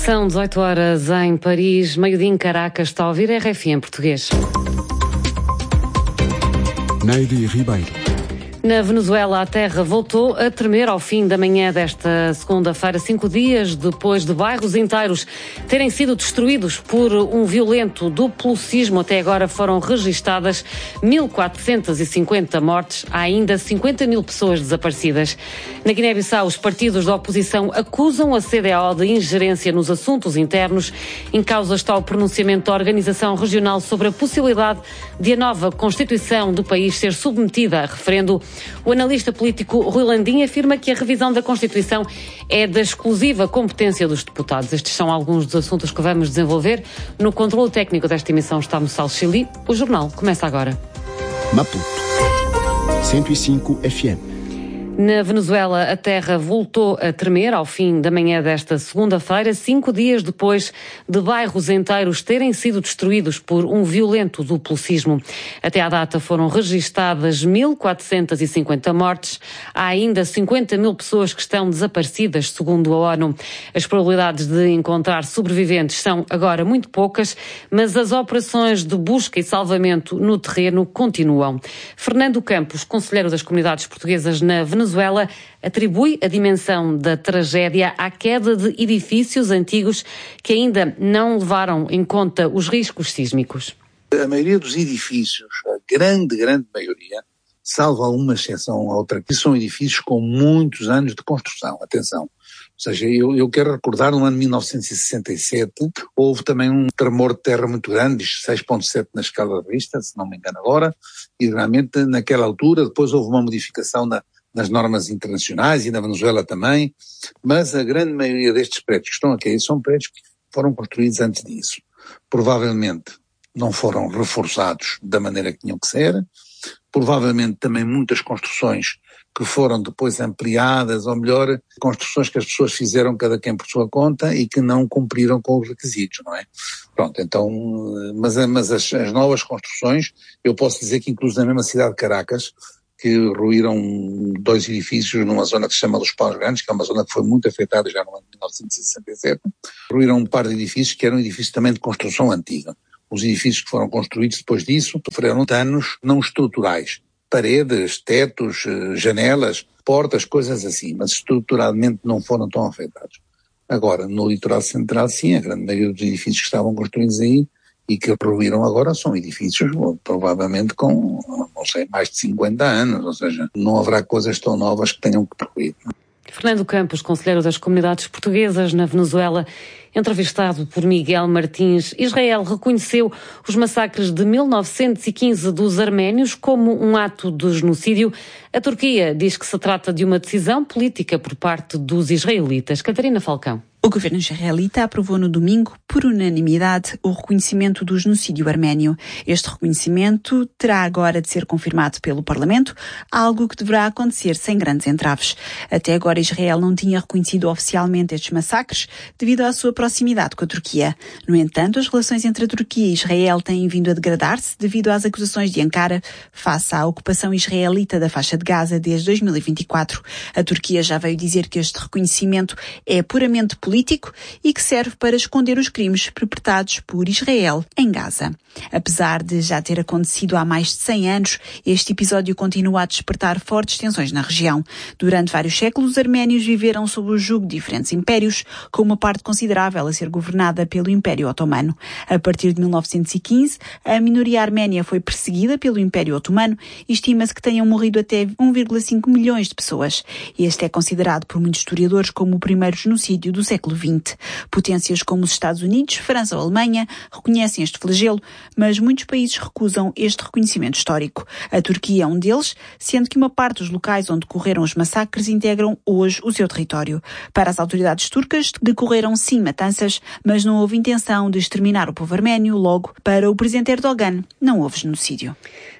São 18 horas em Paris, meio-dia em Caracas. Está a ouvir RFI em português. Neide Ribeiro. Na Venezuela, a terra voltou a tremer ao fim da manhã desta segunda-feira, 5 dias depois de bairros inteiros terem sido destruídos por um violento duplo sismo. Até agora foram registadas 1.450 mortes, há ainda 50 mil pessoas desaparecidas. Na Guiné-Bissau, os partidos da oposição acusam a CDAO de ingerência nos assuntos internos. Em causa está o pronunciamento da Organização Regional sobre a possibilidade de a nova Constituição do país ser submetida a referendo. O analista político Rui Landim afirma que a revisão da Constituição é da exclusiva competência dos deputados. Estes são alguns dos assuntos que vamos desenvolver. No controle técnico desta emissão está Moçal Chili. O jornal começa agora. Maputo 105 FM. Na Venezuela, a terra voltou a tremer ao fim da manhã desta segunda-feira, 5 dias depois de bairros inteiros terem sido destruídos por um violento duplo sismo. Até à data foram registadas 1.450 mortes. Há ainda 50 mil pessoas que estão desaparecidas, segundo a ONU. As probabilidades de encontrar sobreviventes são agora muito poucas, mas as operações de busca e salvamento no terreno continuam. Fernando Campos, conselheiro das comunidades portuguesas na Venezuela, atribui a dimensão da tragédia à queda de edifícios antigos que ainda não levaram em conta os riscos sísmicos. A maioria dos edifícios, a grande maioria, salvo alguma exceção ou outra, que são edifícios com muitos anos de construção. Atenção. Ou seja, eu quero recordar no ano de 1967, houve também um tremor de terra muito grande, 6.7 na escala de Richter, se não me engano agora, e realmente naquela altura depois houve uma modificação nas normas internacionais e na Venezuela também, mas a grande maioria destes prédios que estão aqui são prédios que foram construídos antes disso. Provavelmente não foram reforçados da maneira que tinham que ser, provavelmente também muitas construções que foram depois ampliadas, ou melhor, construções que as pessoas fizeram cada quem por sua conta e que não cumpriram com os requisitos, não é? Pronto, então, mas as novas construções, eu posso dizer que incluso na mesma cidade de Caracas, que ruíram 2 edifícios numa zona que se chama Los Paus Grandes, que é uma zona que foi muito afetada já no ano de 1967, ruíram um par de edifícios que eram edifícios também de construção antiga. Os edifícios que foram construídos depois disso sofreram danos não estruturais, paredes, tetos, janelas, portas, coisas assim, mas estruturalmente não foram tão afetados. Agora, no litoral central, sim, a grande maioria dos edifícios que estavam construídos aí e que ruíram agora são edifícios provavelmente com, não sei, mais de 50 anos, ou seja, não haverá coisas tão novas que tenham que ruir. Fernando Campos, conselheiro das comunidades portuguesas na Venezuela, entrevistado por Miguel Martins. Israel reconheceu os massacres de 1915 dos arménios como um ato de genocídio. A Turquia diz que se trata de uma decisão política por parte dos israelitas. Catarina Falcão. O governo israelita aprovou no domingo, por unanimidade, o reconhecimento do genocídio arménio. Este reconhecimento terá agora de ser confirmado pelo Parlamento, algo que deverá acontecer sem grandes entraves. Até agora, Israel não tinha reconhecido oficialmente estes massacres devido à sua proximidade com a Turquia. No entanto, as relações entre a Turquia e Israel têm vindo a degradar-se devido às acusações de Ankara face à ocupação israelita da faixa de Gaza desde 2024. A Turquia já veio dizer que este reconhecimento é puramente político e que serve para esconder os crimes perpetrados por Israel em Gaza. Apesar de já ter acontecido há mais de 100 anos, este episódio continua a despertar fortes tensões na região. Durante vários séculos, os arménios viveram sob o jugo de diferentes impérios, com uma parte considerável a ser governada pelo Império Otomano. A partir de 1915, a minoria arménia foi perseguida pelo Império Otomano e estima-se que tenham morrido até 1,5 milhões de pessoas. Este é considerado por muitos historiadores como o primeiro genocídio do século XX. Potências como os Estados Unidos, França ou Alemanha reconhecem este flagelo, mas muitos países recusam este reconhecimento histórico. A Turquia é um deles, sendo que uma parte dos locais onde decorreram os massacres integram hoje o seu território. Para as autoridades turcas, decorreram sim matanças, mas não houve intenção de exterminar o povo arménio, logo, para o presidente Erdogan, não houve genocídio.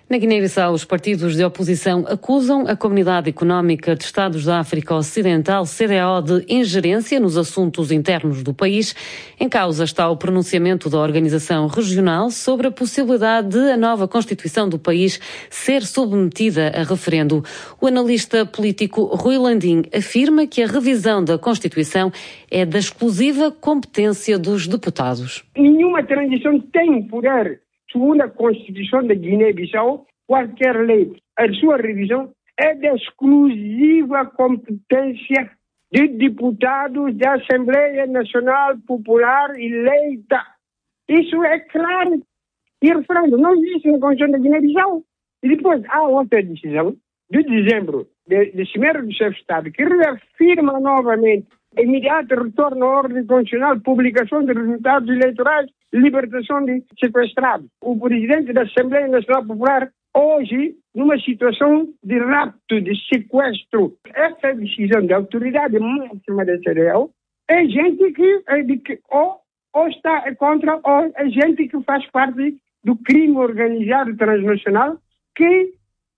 Na Guiné-Bissau, os partidos de oposição acusam a Comunidade Económica de Estados da África Ocidental, CEDEAO, de ingerência nos assuntos internos do país. Em causa está o pronunciamento da organização regional sobre a possibilidade de a nova Constituição do país ser submetida a referendo. O analista político Rui Landim afirma que a revisão da Constituição é da exclusiva competência dos deputados. Nenhuma transição tem poder. Segundo a Constituição da Guiné-Bissau, qualquer lei, a sua revisão é da exclusiva competência de deputados da Assembleia Nacional Popular eleita. Isso é claro. E referendo não existe na Constituição da Guiné-Bissau. E depois há outra decisão de dezembro de Cimeira do Chefe de Estado que reafirma novamente imediato retorno à ordem constitucional, publicação de resultados eleitorais, libertação de sequestrados. O presidente da Assembleia Nacional Popular, hoje, numa situação de rapto, de sequestro. Essa decisão da autoridade máxima da CEDEAO é gente que ou está contra, ou é gente que faz parte do crime organizado transnacional que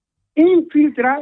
infiltra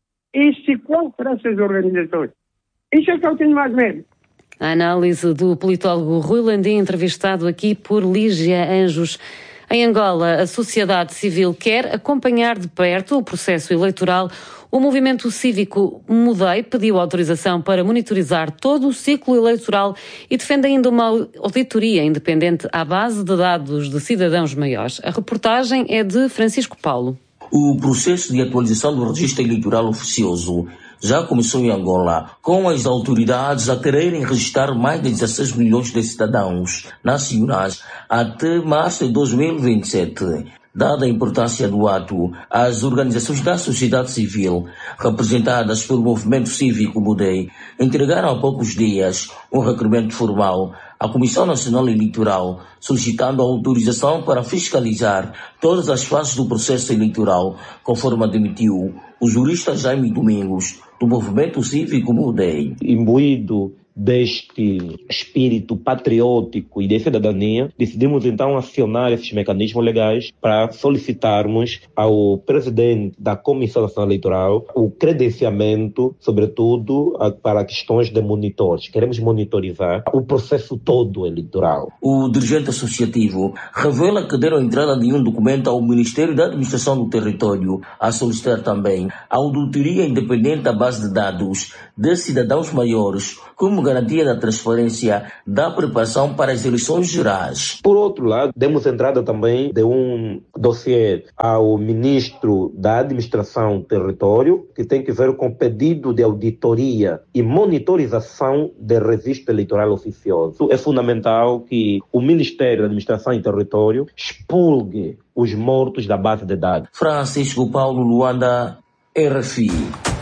e sequestra essas organizações. Isso é que eu tenho mais medo. A análise do politólogo Rui Landim, entrevistado aqui por Lígia Anjos. Em Angola, a sociedade civil quer acompanhar de perto o processo eleitoral. O movimento cívico Mudei pediu autorização para monitorizar todo o ciclo eleitoral e defende ainda uma auditoria independente à base de dados de cidadãos maiores. A reportagem é de Francisco Paulo. O processo de atualização do registro eleitoral oficioso já começou em Angola, com as autoridades a quererem registrar mais de 16 milhões de cidadãos nacionais até março de 2027. Dada a importância do ato, as organizações da sociedade civil, representadas pelo movimento cívico Mudei, entregaram há poucos dias um requerimento formal à Comissão Nacional Eleitoral, solicitando a autorização para fiscalizar todas as fases do processo eleitoral, conforme admitiu o jurista Jaime Domingos, do movimento cívico Mudei. Imbuído deste espírito patriótico e de cidadania, decidimos então acionar esses mecanismos legais para solicitarmos ao presidente da Comissão Nacional Eleitoral o credenciamento, sobretudo para questões de monitores. Queremos monitorizar o processo todo eleitoral. O dirigente associativo revela que deram entrada de um documento ao Ministério da Administração do Território a solicitar também a auditoria independente da base de dados de cidadãos maiores como garantia da transparência da preparação para as eleições gerais. Por outro lado, demos entrada também de um dossiê ao Ministro da Administração do Território, que tem que ver com pedido de auditoria e monitorização do registro eleitoral oficioso. É fundamental que o Ministério da Administração e Território expulgue os mortos da base de dados. Francisco Paulo, Luanda, RFI.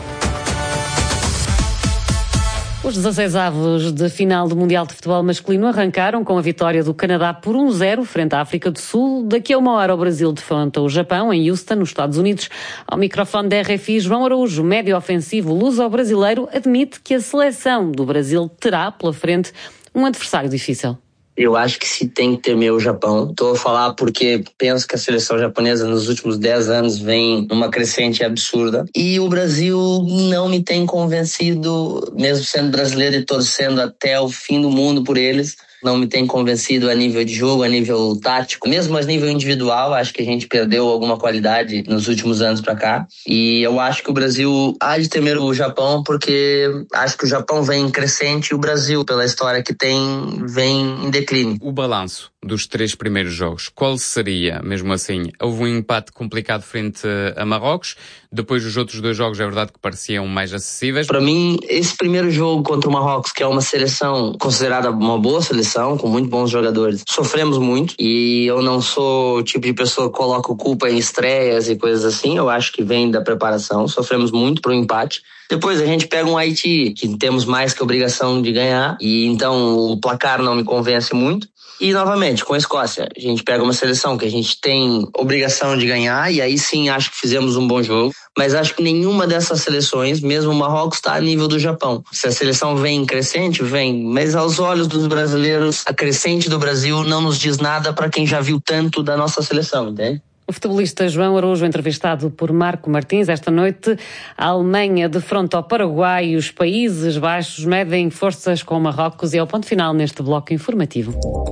Os 16avos de final do Mundial de Futebol Masculino arrancaram com a vitória do Canadá por 1-0 frente à África do Sul. Daqui a uma hora o Brasil defronta o Japão em Houston, nos Estados Unidos. Ao microfone da RFI, João Araújo, médio ofensivo luso-brasileiro, admite que a seleção do Brasil terá pela frente um adversário difícil. Eu acho que se tem que temer o Japão. Estou a falar porque penso que a seleção japonesa nos últimos 10 anos vem numa crescente absurda. E o Brasil não me tem convencido, mesmo sendo brasileiro e torcendo até o fim do mundo por eles. Não me tem convencido a nível de jogo, a nível tático. Mesmo a nível individual, acho que a gente perdeu alguma qualidade nos últimos anos para cá. E eu acho que o Brasil há de temer o Japão, porque acho que o Japão vem em crescente e o Brasil, pela história que tem, vem em declínio. O balanço dos 3 primeiros jogos, qual seria, mesmo assim? Houve um empate complicado frente a Marrocos. Depois os outros 2 jogos, é verdade que pareciam mais acessíveis. Para mim, esse primeiro jogo contra o Marrocos, que é uma seleção considerada uma boa seleção, com muito bons jogadores, sofremos muito. E eu não sou o tipo de pessoa que coloca culpa em estreias e coisas assim. Eu acho que vem da preparação. Sofremos muito pro empate. Depois a gente pega um Haiti, que temos mais que obrigação de ganhar. E então o placar não me convence muito. E novamente, com a Escócia, a gente pega uma seleção que a gente tem obrigação de ganhar, e aí sim acho que fizemos um bom jogo, mas acho que nenhuma dessas seleções, mesmo o Marrocos, está a nível do Japão. Se a seleção vem crescente, vem, mas aos olhos dos brasileiros, a crescente do Brasil não nos diz nada para quem já viu tanto da nossa seleção, entende? O futebolista João Araújo, entrevistado por Marco Martins esta noite. A Alemanha defronta o Paraguai e os Países Baixos medem forças com Marrocos, e é o ponto final neste bloco informativo.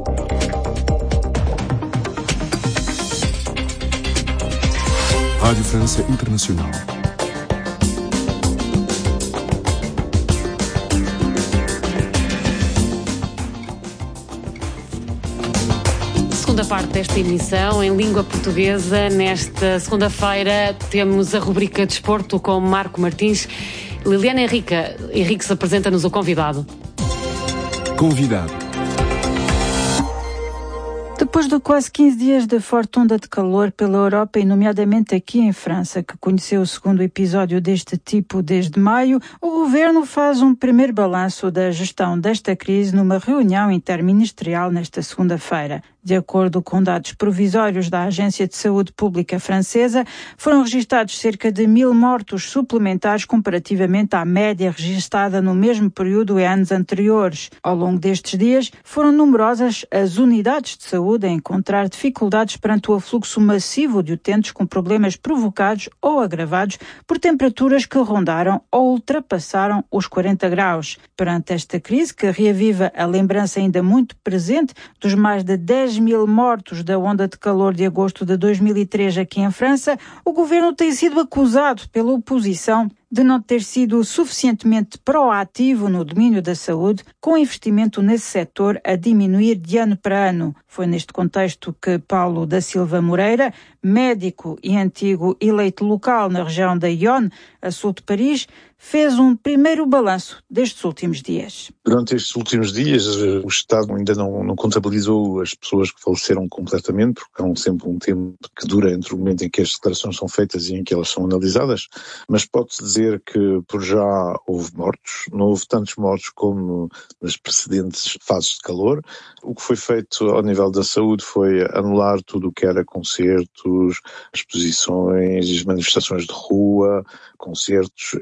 Rádio França Internacional. Segunda parte desta emissão em língua portuguesa. Nesta segunda-feira temos a rubrica Desporto com Marco Martins. Liliana Henriques apresenta-nos o convidado. Depois de quase 15 dias de forte onda de calor pela Europa e nomeadamente aqui em França, que conheceu o segundo episódio deste tipo desde maio, o governo faz um primeiro balanço da gestão desta crise numa reunião interministerial nesta segunda-feira. De acordo com dados provisórios da Agência de Saúde Pública francesa, foram registados cerca de 1.000 mortos suplementares comparativamente à média registada no mesmo período em anos anteriores. Ao longo destes dias, foram numerosas as unidades de saúde a encontrar dificuldades perante o afluxo massivo de utentes com problemas provocados ou agravados por temperaturas que rondaram ou ultrapassaram os 40 graus. Perante esta crise, que reaviva a lembrança ainda muito presente dos mais de 10.000 mortos da onda de calor de agosto de 2003 aqui em França, o governo tem sido acusado pela oposição de não ter sido suficientemente proativo no domínio da saúde, com investimento nesse setor a diminuir de ano para ano. Foi neste contexto que Paulo da Silva Moreira, médico e antigo eleito local na região da Yonne, a sul de Paris, fez um primeiro balanço destes últimos dias. Durante estes últimos dias, o Estado ainda não contabilizou as pessoas que faleceram completamente, porque há sempre um tempo que dura entre o momento em que as declarações são feitas e em que elas são analisadas, mas pode-se dizer que por já houve mortos, não houve tantos mortos como nas precedentes fases de calor. O que foi feito ao nível da saúde foi anular tudo o que era concertos, exposições, manifestações de rua, concertos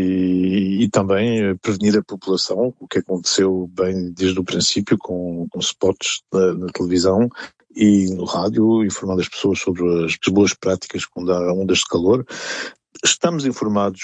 e também prevenir a população, o que aconteceu bem desde o princípio com spots na televisão e no rádio, informando as pessoas sobre as boas práticas quando há ondas de calor. Estamos informados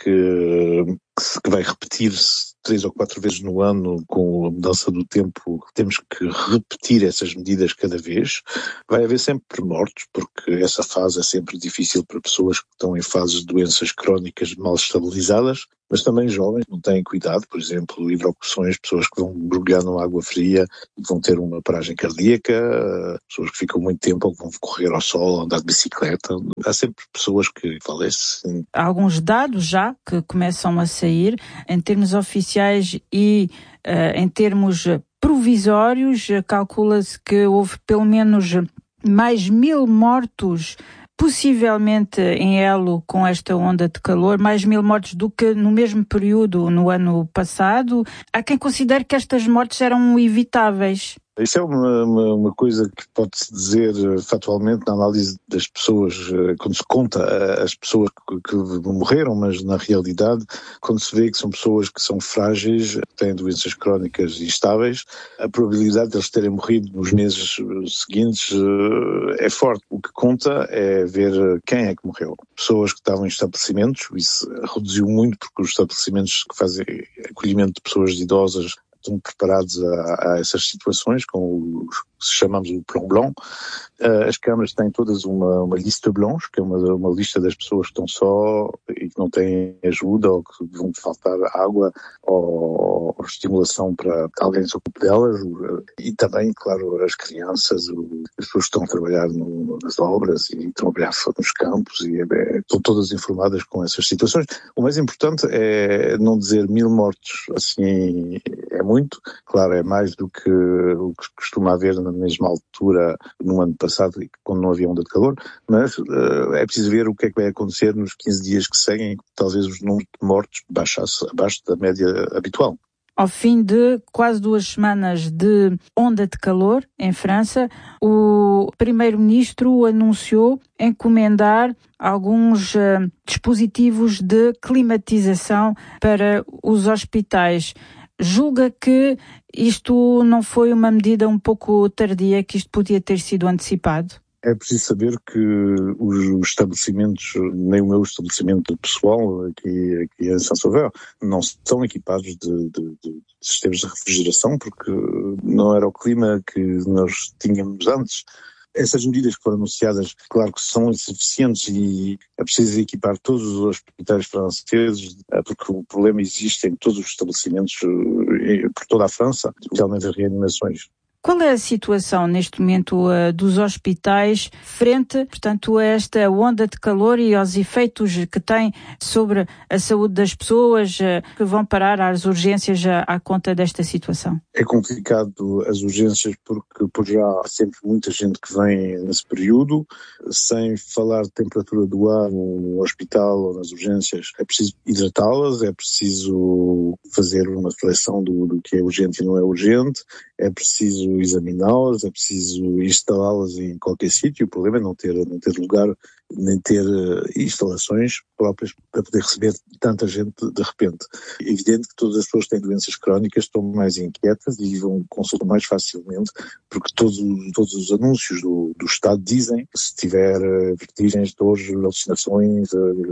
que vai repetir-se 3 ou 4 vezes no ano com a mudança do tempo. Temos que repetir essas medidas cada vez. Vai haver sempre mortos, porque essa fase é sempre difícil para pessoas que estão em fases de doenças crónicas mal estabilizadas, mas também jovens não têm cuidado, por exemplo, hidrocuções, pessoas que vão mergulhar numa água fria e vão ter uma paragem cardíaca, pessoas que ficam muito tempo ou vão correr ao sol, andar de bicicleta. Há sempre pessoas que falecem. Há alguns dados já que começam a sair em termos oficiais e em termos provisórios. Calcula-se que houve pelo menos mais 1.000 mortos, possivelmente em elo com esta onda de calor, mais 1.000 mortos do que no mesmo período no ano passado. Há quem considere que estas mortes eram evitáveis. Isso é uma coisa que pode-se dizer factualmente na análise das pessoas, quando se conta as pessoas que morreram, mas na realidade, quando se vê que são pessoas que são frágeis, têm doenças crónicas instáveis, a probabilidade de eles terem morrido nos meses seguintes é forte. O que conta é ver quem é que morreu. Pessoas que estavam em estabelecimentos, isso reduziu muito porque os estabelecimentos que fazem acolhimento de pessoas idosas estão preparados a essas situações, com o que chamamos o plan blanc. As câmaras têm todas uma lista blanche, que é uma lista das pessoas que estão só e que não têm ajuda ou que vão faltar água ou estimulação para alguém se ocupe delas. E também, claro, as crianças, as pessoas que estão a trabalhar nas obras e estão a trabalhar nos campos e estão todas informadas com essas situações. O mais importante é não dizer 1.000 mortos, assim, é muito. Claro, é mais do que o que costuma haver na mesma altura no ano passado, quando não havia onda de calor, mas é preciso ver o que é que vai acontecer nos 15 dias que seguem, talvez os números de mortos baixasse abaixo da média habitual. Ao fim de quase 2 semanas de onda de calor em França, o primeiro-ministro anunciou encomendar alguns dispositivos de climatização para os hospitais. Julga que isto não foi uma medida um pouco tardia, que isto podia ter sido antecipado? É preciso saber que os estabelecimentos, nem o meu estabelecimento pessoal aqui em Saint-Sauveur, não são equipados de sistemas de refrigeração, porque não era o clima que nós tínhamos antes. Essas medidas que foram anunciadas, claro que são insuficientes e é preciso equipar todos os hospitais franceses, porque o problema existe em todos os estabelecimentos por toda a França, especialmente as reanimações. Qual é a situação neste momento dos hospitais frente, portanto, a esta onda de calor e aos efeitos que tem sobre a saúde das pessoas que vão parar às urgências à conta desta situação? É complicado as urgências porque por já há sempre muita gente que vem nesse período, sem falar de temperatura do ar no hospital ou nas urgências. É preciso hidratá-las, é preciso fazer uma seleção do que é urgente e não é urgente, é preciso examiná-las, é preciso instalá-las em qualquer sítio. O problema é não ter lugar, nem ter instalações próprias para poder receber tanta gente de repente. É evidente que todas as pessoas que têm doenças crónicas estão mais inquietas e vão consultar mais facilmente, porque todos os anúncios do Estado dizem que se tiver vertigens, dores, alucinações,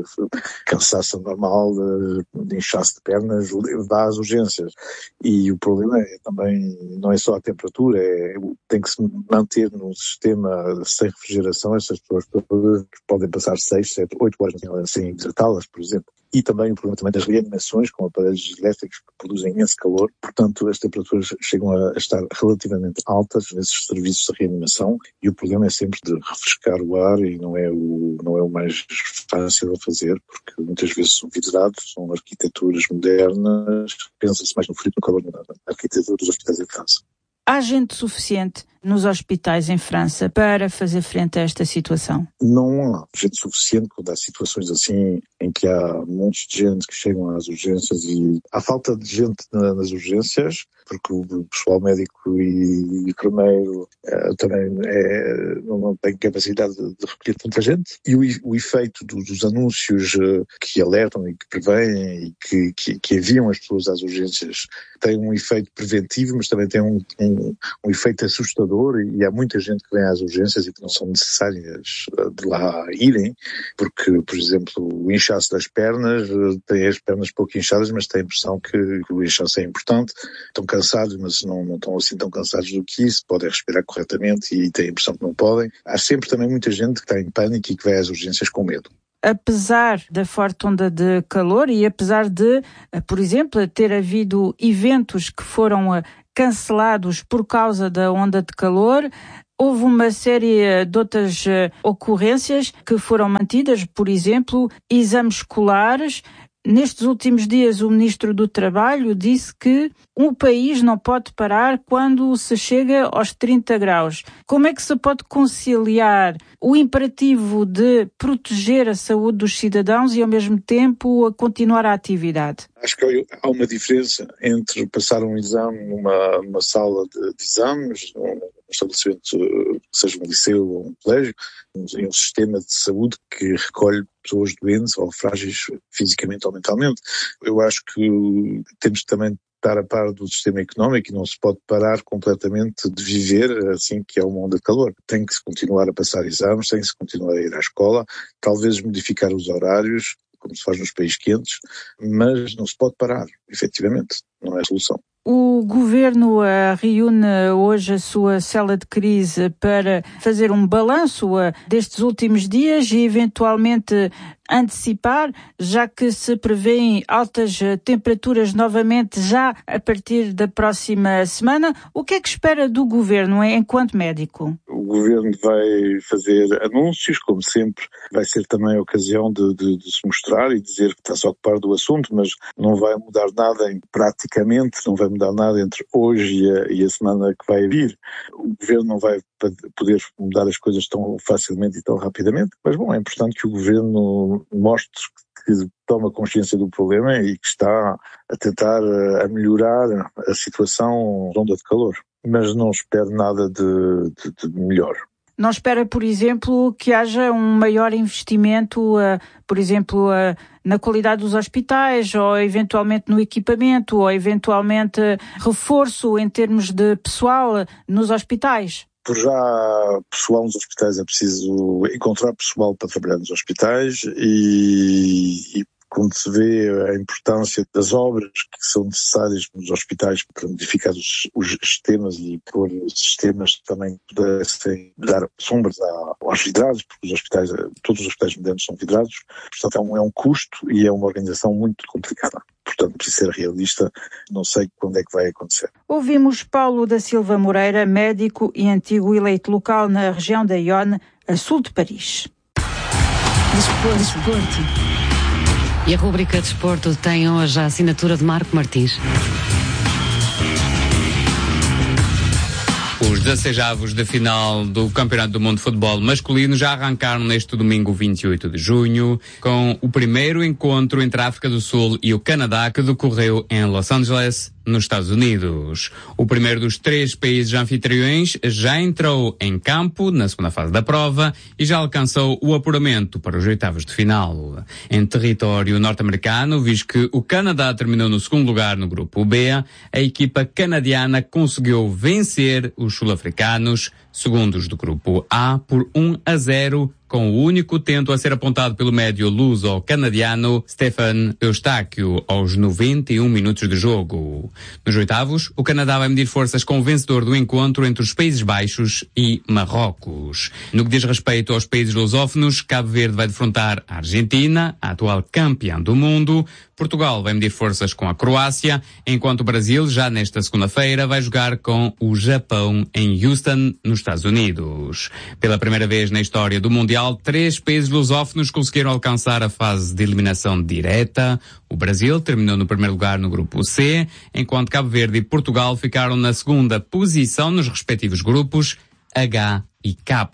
cansaço normal, de inchaço de pernas, vá às urgências. E o problema é também, não é só a temperatura, tem que se manter num sistema sem refrigeração. Essas pessoas todas podem passar 6, 7, 8 horas sem hidratá-las, por exemplo. E também o problema também das reanimações com aparelhos elétricos que produzem imenso calor. Portanto, as temperaturas chegam a estar relativamente altas nesses serviços de reanimação e o problema é sempre de refrescar o ar e não é o mais fácil a fazer, porque muitas vezes são vidrados, são arquiteturas modernas, pensa-se mais no frio que no calor, na arquitetura dos hospitais em França. Há gente suficiente nos hospitais em França para fazer frente a esta situação? Não há gente suficiente quando há situações assim em que há montes de gente que chegam às urgências e há falta de gente nas urgências, porque o pessoal médico e enfermeiro também não tem capacidade de recolher tanta gente. E o efeito dos anúncios que alertam e que prevêem e que enviam as pessoas às urgências tem um efeito preventivo, mas também tem um efeito assustador e há muita gente que vem às urgências e que não são necessárias de lá irem, porque, por exemplo, o inchaço das pernas, tem as pernas pouco inchadas, mas tem a impressão que o inchaço é importante, estão cansados, mas não estão assim tão cansados do que isso, podem respirar corretamente e têm a impressão que não podem. Há sempre também muita gente que está em pânico e que vai às urgências com medo. Apesar da forte onda de calor e apesar de, por exemplo, ter havido eventos que foram cancelados por causa da onda de calor, houve uma série de outras ocorrências que foram mantidas, por exemplo, exames escolares. Nestes últimos dias, o Ministro do Trabalho disse que o país não pode parar quando se chega aos 30 graus. Como é que se pode conciliar o imperativo de proteger a saúde dos cidadãos e, ao mesmo tempo, a continuar a atividade? Acho que há uma diferença entre passar um exame numa sala de exames, num estabelecimento, seja um liceu ou um colégio, em um sistema de saúde que recolhe pessoas doentes ou frágeis fisicamente ou mentalmente. Eu acho que temos também estar a par do sistema económico e não se pode parar completamente de viver assim que é uma onda de calor. Tem que se continuar a passar exames, tem que se continuar a ir à escola, talvez modificar os horários, como se faz nos países quentes, mas não se pode parar, efetivamente, não é a solução. O Governo reúne hoje a sua cela de crise para fazer um balanço destes últimos dias e eventualmente antecipar, já que se prevêem altas temperaturas novamente já a partir da próxima semana. O que é que espera do Governo enquanto médico? O Governo vai fazer anúncios, como sempre, vai ser também a ocasião de se mostrar e dizer que está-se a ocupar do assunto, mas não vai mudar nada praticamente, não vai mudar nada entre hoje e a semana que vai vir. O Governo não vai poder mudar as coisas tão facilmente e tão rapidamente, mas bom, é importante que o Governo mostre que toma consciência do problema e que está a tentar a melhorar a situação da onda de calor, mas não espero nada de melhor. Não espera, por exemplo, que haja um maior investimento, por exemplo, na qualidade dos hospitais, ou eventualmente no equipamento, ou eventualmente reforço em termos de pessoal nos hospitais? Por já, pessoal nos hospitais, é preciso encontrar pessoal para trabalhar nos hospitais e quando se vê a importância das obras que são necessárias nos hospitais para modificar os sistemas e pôr sistemas que também pudessem dar sombras aos vidrados, porque todos os hospitais modernos são vidrados, portanto é um custo e é uma organização muito complicada. Portanto, preciso ser realista, não sei quando é que vai acontecer. Ouvimos Paulo da Silva Moreira, médico e antigo eleito local na região da Yonne, a sul de Paris. Desporto. E a rubrica de desporto tem hoje a assinatura de Marco Martins. Os 16avos de final do Campeonato do Mundo de Futebol Masculino já arrancaram neste domingo 28 de junho, com o primeiro encontro entre a África do Sul e o Canadá, que decorreu em Los Angeles, nos Estados Unidos. O primeiro dos 3 países anfitriões já entrou em campo na segunda fase da prova e já alcançou o apuramento para os 8avos de final. Em território norte-americano, visto que o Canadá terminou no segundo lugar no grupo B, a equipa canadiana conseguiu vencer os sul-africanos, segundos do grupo A, por 1-0, com o único tento a ser apontado pelo médio luso-canadiano Stefan Eustáquio aos 91 minutos de jogo. Nos 8avos, o Canadá vai medir forças com o vencedor do encontro entre os Países Baixos e Marrocos. No que diz respeito aos países lusófonos, Cabo Verde vai defrontar a Argentina, a atual campeã do mundo. Portugal vai medir forças com a Croácia, enquanto o Brasil, já nesta segunda-feira, vai jogar com o Japão em Houston, nos Estados Unidos. Pela primeira vez na história do Mundial, 3 países lusófonos conseguiram alcançar a fase de eliminação direta. O Brasil terminou no primeiro lugar no grupo C, enquanto Cabo Verde e Portugal ficaram na segunda posição nos respectivos grupos H e K.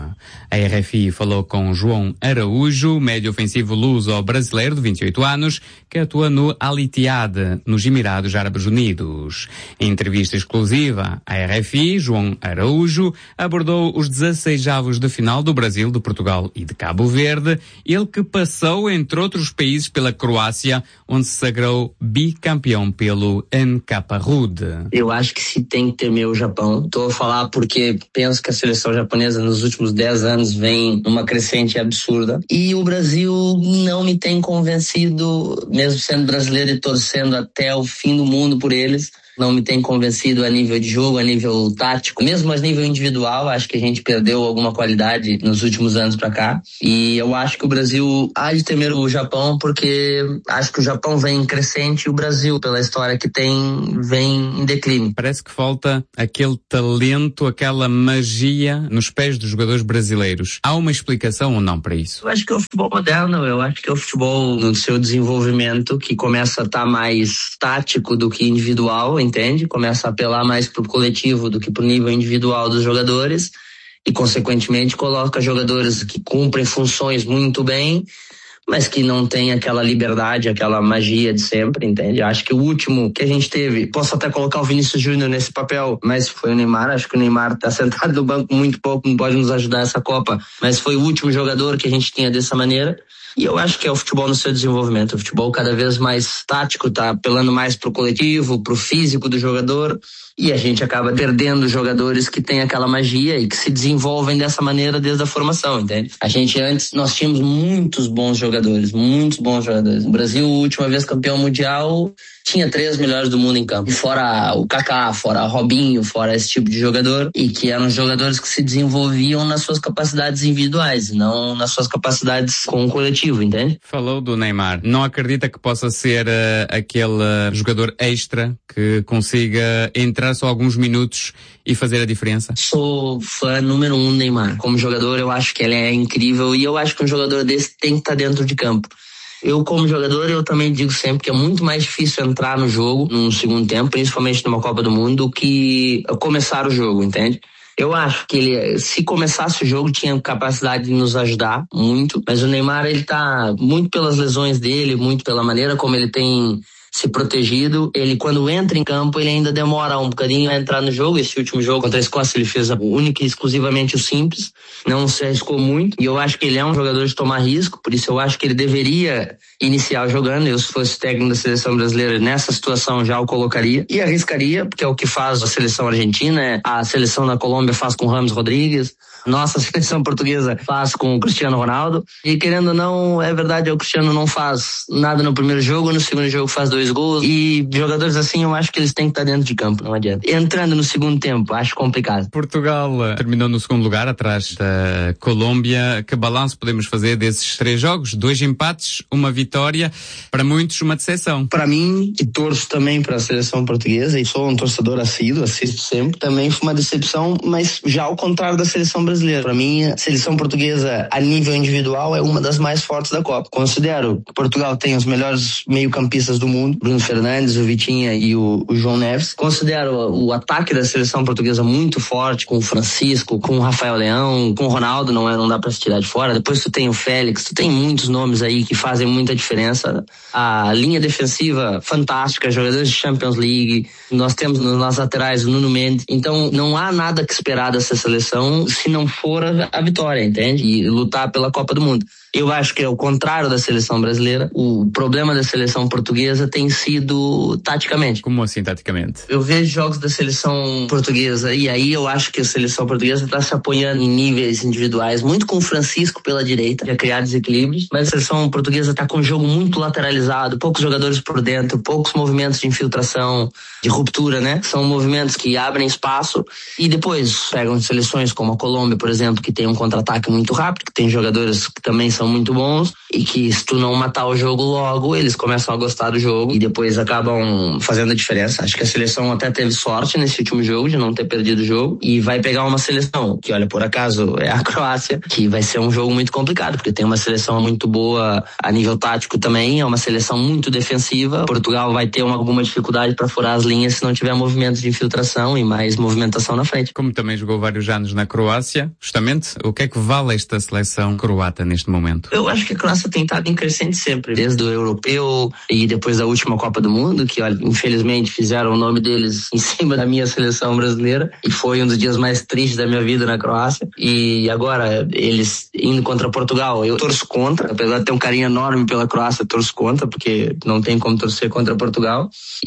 A RFI falou com João Araújo, médio ofensivo luso-brasileiro de 28 anos, que atua no Al Ittihad, nos Emirados Árabes Unidos. Em entrevista exclusiva à RFI, João Araújo abordou os 16avos de final do Brasil, de Portugal e de Cabo Verde, ele que passou, entre outros países, pela Croácia, onde se sagrou bicampeão pelo NK Rud. Eu acho que se tem que temer o Japão. Estou a falar porque penso que a seleção japonesa nos últimos 10 anos vem numa crescente absurda. E o Brasil não me tem convencido, mesmo sendo brasileiro e torcendo até o fim do mundo por eles. Não me tem convencido a nível de jogo, a nível tático, mesmo a nível individual. Acho que a gente perdeu alguma qualidade nos últimos anos pra cá. E eu acho que o Brasil há de temer o Japão, porque acho que o Japão vem em crescente e o Brasil, pela história que tem, vem em declínio. Parece que falta aquele talento, aquela magia nos pés dos jogadores brasileiros. Há uma explicação ou não para isso? Eu acho que é o futebol moderno, eu acho que é o futebol no seu desenvolvimento que começa a estar mais tático do que individual, entende? Começa a apelar mais pro coletivo do que pro nível individual dos jogadores e, consequentemente, coloca jogadores que cumprem funções muito bem, mas que não tem aquela liberdade, aquela magia de sempre, entende? Acho que o último que a gente teve, posso até colocar o Vinícius Júnior nesse papel, mas foi o Neymar. Acho que o Neymar tá sentado no banco muito pouco, não pode nos ajudar nessa Copa, mas foi o último jogador que a gente tinha dessa maneira. E eu acho que é o futebol no seu desenvolvimento. O futebol cada vez mais tático, tá apelando mais pro coletivo, pro físico do jogador. E a gente acaba perdendo jogadores que têm aquela magia e que se desenvolvem dessa maneira desde a formação, entende? A gente antes, nós tínhamos muitos bons jogadores. O Brasil, última vez campeão mundial, tinha 3 melhores do mundo em campo. E fora o Kaká, fora o Robinho, fora esse tipo de jogador. E que eram jogadores que se desenvolviam nas suas capacidades individuais, não nas suas capacidades com o coletivo, entende? Falou do Neymar. Não acredita que possa ser aquele jogador extra que consiga entrar só alguns minutos e fazer a diferença? Sou fã número 1 do Neymar. Como jogador, eu acho que ele é incrível e eu acho que um jogador desse tem que estar dentro de campo. Eu, como jogador, eu também digo sempre que é muito mais difícil entrar no jogo num segundo tempo, principalmente numa Copa do Mundo, do que começar o jogo, entende? Eu acho que ele, se começasse o jogo, tinha capacidade de nos ajudar muito, mas o Neymar, ele tá muito pelas lesões dele, muito pela maneira como ele tem se protegido. Ele, quando entra em campo, ele ainda demora um bocadinho a entrar no jogo. Esse último jogo contra a Escócia, ele fez única e exclusivamente o simples, não se arriscou muito, e eu acho que ele é um jogador de tomar risco, por isso eu acho que ele deveria iniciar jogando. Eu, se fosse técnico da seleção brasileira, nessa situação já o colocaria e arriscaria, porque é o que faz a seleção argentina, a seleção da Colômbia faz com Rames Rodrigues, nossa seleção portuguesa faz com o Cristiano Ronaldo, e querendo ou não, é verdade, o Cristiano não faz nada no primeiro jogo, no segundo jogo faz 2 gols, e jogadores assim eu acho que eles têm que estar dentro de campo, não adianta. Entrando no segundo tempo, acho complicado. Portugal terminou no segundo lugar, atrás da Colômbia. Que balanço podemos fazer desses 3 jogos? 2 empates, 1 vitória, para muitos uma decepção. Para mim, que torço também para a seleção portuguesa, e sou um torcedor assíduo, assisto sempre, também foi uma decepção, mas já ao contrário da seleção brasileira. Para mim, a seleção portuguesa, a nível individual, é uma das mais fortes da Copa. Considero que Portugal tem os melhores meio-campistas do mundo, Bruno Fernandes, o Vitinha e o João Neves. Considero o ataque da seleção portuguesa muito forte, com o Francisco, com o Rafael Leão, com o Ronaldo, não dá para se tirar de fora. Depois tu tem o Félix, tu tem muitos nomes aí que fazem muita diferença. A linha defensiva fantástica, jogadores de Champions League, nós temos nas laterais o Nuno Mendes. Então não há nada que esperar dessa seleção se não for a vitória, entende? E lutar pela Copa do Mundo. Eu acho que é o contrário da seleção brasileira. O problema da seleção portuguesa tem sido taticamente. Como assim, taticamente? Eu vejo jogos da seleção portuguesa e aí eu acho que a seleção portuguesa está se apoiando em níveis individuais, muito com o Francisco pela direita, para criar desequilíbrios, mas a seleção portuguesa está com um jogo muito lateralizado, poucos jogadores por dentro, poucos movimentos de infiltração, de ruptura, né? São movimentos que abrem espaço e depois pegam seleções como a Colômbia, por exemplo, que tem um contra-ataque muito rápido, que tem jogadores que também são muito bons e que se tu não matar o jogo logo, eles começam a gostar do jogo e depois acabam fazendo a diferença. Acho que a seleção até teve sorte nesse último jogo de não ter perdido o jogo e vai pegar uma seleção que, olha, por acaso é a Croácia, que vai ser um jogo muito complicado, porque tem uma seleção muito boa a nível tático também, é uma seleção muito defensiva. Portugal vai ter alguma dificuldade para furar as linhas se não tiver movimentos de infiltração e mais movimentação na frente. Como também jogou vários anos na Croácia, justamente, o que é que vale esta seleção croata neste momento? Eu acho que a Croácia tem estado em crescente sempre, desde o europeu e depois da última Copa do Mundo, que, olha, infelizmente fizeram o nome deles em cima da minha seleção brasileira e foi um dos dias mais tristes da minha vida na Croácia. E agora eles indo contra Portugal, eu torço contra, apesar de ter um carinho enorme pela Croácia, eu torço contra, porque não tem como torcer contra Portugal.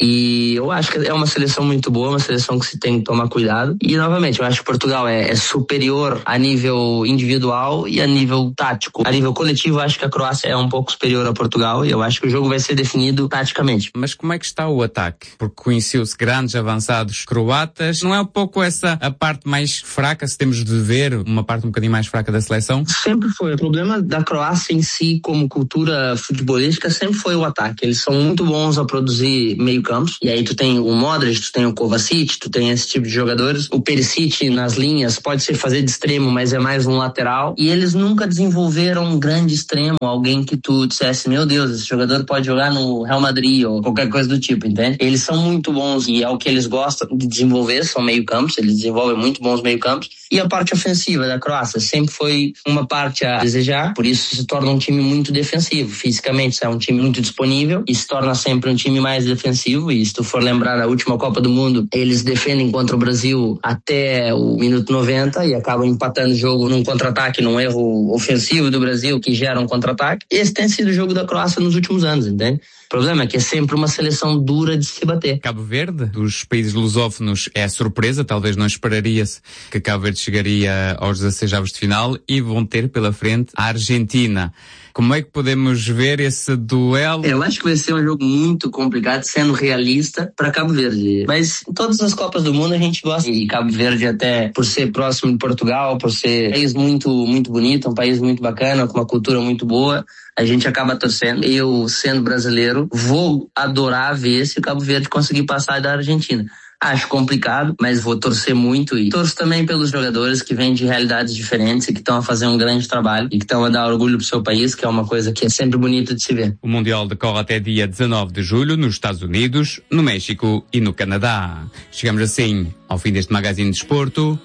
E eu acho que é uma seleção muito boa, uma seleção que se tem que tomar cuidado. E novamente, eu acho que Portugal é superior a nível individual e a nível tático. A nível coletivo, eu acho que a Croácia é um pouco superior a Portugal e eu acho que o jogo vai ser definido taticamente. Mas como é que está o ataque? Porque conheceu-se grandes avançados croatas. Não é um pouco essa a parte mais fraca, se temos de ver uma parte um bocadinho mais fraca da seleção? Sempre foi. O problema da Croácia em si, como cultura futebolística, sempre foi o ataque. Eles são muito bons a produzir meio-campos. E aí tu tem o Modric, tu tem o Kovacic, tu tem esse tipo de jogadores. O Perisic nas linhas pode ser fazer de extremo, mas é mais um lateral. E eles nunca desenvolveram um grande extremo, alguém que tu dissesse, meu Deus, esse jogador pode jogar no Real Madrid ou qualquer coisa do tipo, entende? Eles são muito bons e é o que eles gostam de desenvolver, são meio-campos, eles desenvolvem muito bons meio-campos. E a parte ofensiva da Croácia sempre foi uma parte a desejar, por isso se torna um time muito defensivo. Fisicamente é um time muito disponível e se torna sempre um time mais defensivo. E se tu for lembrar da última Copa do Mundo, eles defendem contra o Brasil até o minuto 90 e acabam empatando o jogo num contra-ataque, num erro ofensivo do Brasil que gera um contra-ataque. Esse tem sido o jogo da Croácia nos últimos anos, entende? O problema é que é sempre uma seleção dura de se bater. Cabo Verde, dos países lusófonos, é surpresa, talvez não esperaria-se que Cabo Verde chegaria aos 16avos de final e vão ter pela frente a Argentina. Como é que podemos ver esse duelo? Eu acho que vai ser um jogo muito complicado, sendo realista, para Cabo Verde. Mas em todas as Copas do Mundo a gente gosta. E Cabo Verde, até por ser próximo de Portugal, por ser um país muito, muito bonito, um país muito bacana, com uma cultura muito boa, a gente acaba torcendo. Eu, sendo brasileiro, vou adorar ver se o Cabo Verde conseguir passar da Argentina. Acho complicado, mas vou torcer muito e torço também pelos jogadores que vêm de realidades diferentes e que estão a fazer um grande trabalho e que estão a dar orgulho pro seu país, que é uma coisa que é sempre bonita de se ver. O Mundial decorre até dia 19 de julho nos Estados Unidos, no México e no Canadá. Chegamos assim ao fim deste Magazine de Desporto.